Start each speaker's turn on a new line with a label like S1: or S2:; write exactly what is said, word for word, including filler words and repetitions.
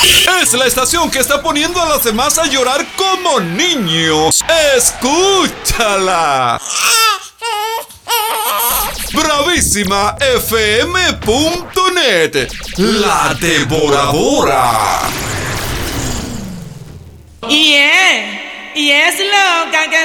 S1: Es la estación que está poniendo a los demás a llorar como niños. ¡Escúchala! Bravísima F M punto net, la devoradora.
S2: Y es, y es loca que